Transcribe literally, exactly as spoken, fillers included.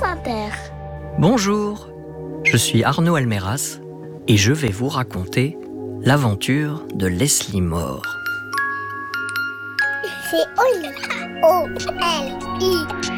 Inter. Bonjour, je suis Arnaud Almeras et je vais vous raconter l'aventure de Leslie Moore. C'est Oli. O L I.